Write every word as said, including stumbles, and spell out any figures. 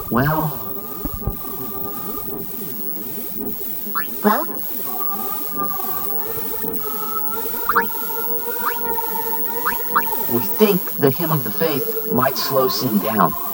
Well... Well? We think the hymn of the faith might slow Sin down.